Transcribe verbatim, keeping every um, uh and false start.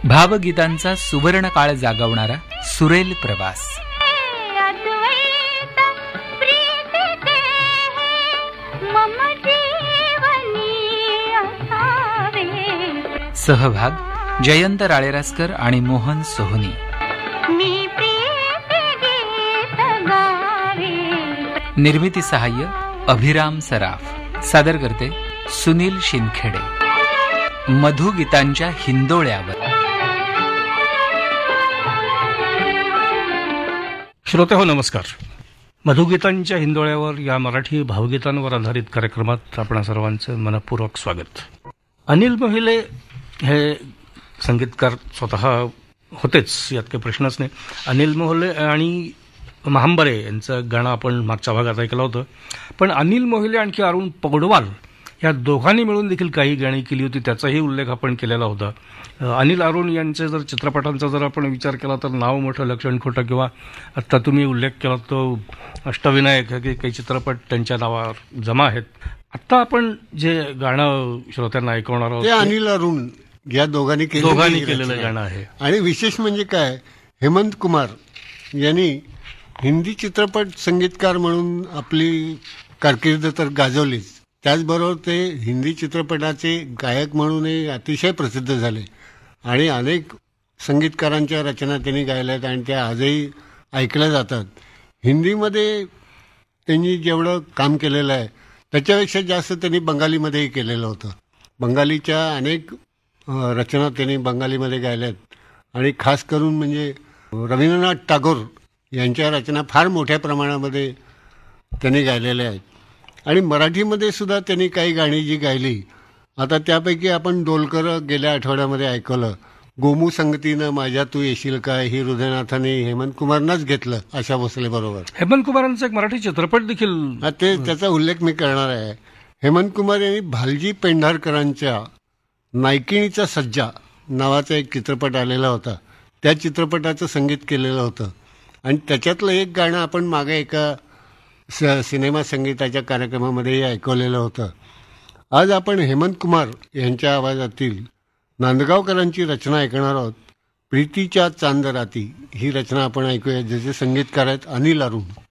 भावगीतांचा सुवर्ण काळ जागवणारा सुरेल प्रवास. सहभाग जयंत राळेरासकर आणि मोहन सोहनी. निर्मिती सहाय्य अभिराम सराफ. सादर करते सुनील शिंदखेडे. मधुगीतांच्या हिंदोळ्यावर. श्रोते हो, नमस्कार. मधुगीतांच्या हिंदोळ्यावर या मराठी भावगीतांवर आधारित कार्यक्रमात आपणा सर्वांचं मनपूर्वक स्वागत. अनिल मोहिले हे संगीतकार स्वतः होतेच, यात काही प्रश्नच नाही. अनिल मोहिले आणि महांबरे यांचं गाणं आपण मागच्या भागात ऐकलं होतं. पण अनिल मोहिले आणखी अरुण पौडवाल या दोघांनी मिळून देखील काही गाणी केली होती, त्याचाही उल्लेख आपण केलेला होता. अनिल अरुण यांचे जर चित्रपटांचा जर आपण विचार केला तर नाव मोठं लक्षण खोटं, किंवा आत्ता तुम्ही उल्लेख केला तो अष्टविनायक, हे काही चित्रपट त्यांच्या नावावर जमा आहेत. आत्ता आपण जे गाणं श्रोत्यांना ऐकवणार आहोत ते अनिल अरुण या दोघांनी दोघांनी केलेलं गाणं आहे. आणि विशेष म्हणजे काय, हेमंत कुमार यांनी हिंदी चित्रपट संगीतकार म्हणून आपली कारकीर्द तर गाजवलीच, त्याचबरोबर ते हिंदी चित्रपटाचे गायक म्हणूनही अतिशय प्रसिद्ध झाले आणि अनेक संगीतकारांच्या रचना त्यांनी गायल्या आहेत आणि त्या आजही ऐकल्या जातात. हिंदीमध्ये त्यांनी जेवढं काम केलेलं आहे त्याच्यापेक्षा जास्त त्यांनी बंगालीमध्येही केलेलं होतं. बंगालीच्या अनेक रचना त्यांनी बंगालीमध्ये गायल्या आहेत आणि खास करून म्हणजे रवींद्रनाथ टागोर यांच्या रचना फार मोठ्या प्रमाणामध्ये त्यांनी गायलेल्या आहेत. आणि मराठीमध्ये सुद्धा त्यांनी काही गाणी जी गायली, आता त्यापैकी आपण डोलकर गेल्या आठवड्यामध्ये ऐकवलं, गोमू संगतीनं माझ्या तू येशील काय, ही हृदयनाथाने हेमंत कुमारनाच घेतलं आशा भोसले बरोबर. हेमंत कुमारांचा एक मराठी चित्रपट देखील ते त्याचा उल्लेख मी करणार आहे. हेमंत कुमार यांनी भालजी पेंढारकरांच्या नायकिणीचा सज्जा नावाचा एक चित्रपट आलेला होता, त्या चित्रपटाचं संगीत केलेलं होतं आणि त्याच्यातलं एक गाणं आपण मागे एका स सिनेमा संगीताच्या कार्यक्रमामध्येही ऐकवलेलं होतं. आज आपण हेमंत कुमार यांच्या आवाजातील नांदगावकरांची रचना ऐकणार आहोत. प्रीतीच्या चांद राती ही रचना आपण ऐकूया, ज्याचे संगीतकार आहेत अनिल अरुण.